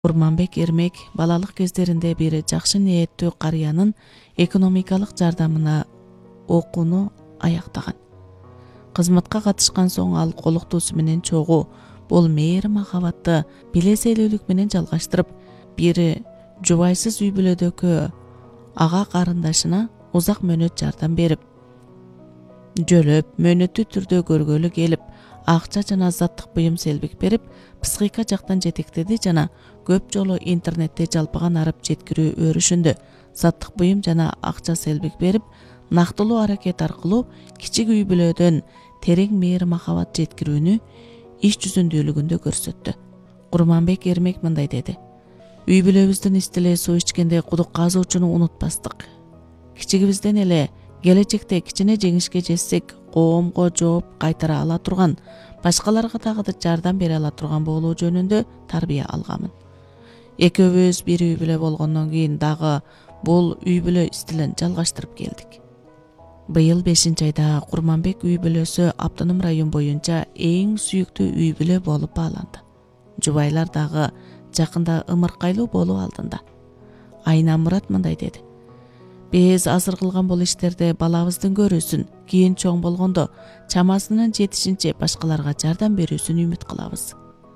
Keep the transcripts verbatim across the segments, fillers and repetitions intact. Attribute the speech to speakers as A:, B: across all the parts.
A: Курманбек Эрмек балалык кездеринде бир жакшы ниеттүү карыянын экономикалык жардамына окууну аяктаган. Кызматка катышкан соң ал колуктуусу менен чогуу бул мээри махабатты билеселүүлүк менен жалгаштырып, бир жубайсыз үй бүлөдөгү ага карындашына узак мөөнөт жардам берип, жөлөп, мөөнөттүү түрдө көргөлү келип, акча жана заттык буюм селбик берип, психика жактан жетектеди жана көп жолу интернетте жалпыган арып жеткирүү өрүшүндө заттык буюм жана акча селбик берип, нактылуу аракет аркылуу кичик үй бүлөдөн терең мээри махабат жеткирүүнү иш жүзүндүүлүгүндө көрсөттү. Курманбек Эрмек мындай деди: Үй бүлөбүздүн истеле суу ичкенде кудук казуучуну унутпастык. Кичигибизден эле келечекте кичине жеңишке жетсек, коомго жооп кайтара ала турган, башкаларга дагы жардам бере ала турган болуу жөнүндө тарбия алганмын. Экөөбүз бир үй бүлө болгондон кийин дагы бул үй бүлө стилин жалгаштырып келдик. Быйыл бешинчи айда Курманбек үй бүлөсү автоном район боюнча эң сүйүктүү үй бүлө болуп бааланды. Жубайлар дагы жакында ымыркайлуу болуу алдында. Айна Мурат мындай деди: Биз азыр кылган бул иштерде балабыздын көрүүсүн, кийин чоң болгондо чамасынын жетишинче башкаларга жардам берүүсүн үмүт кылабыз.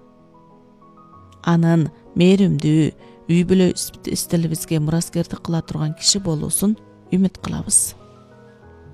A: Анын мээримдүү үй бүлө стилибизге мураскердик кыла турган киши болуусун үмүт кылабыз.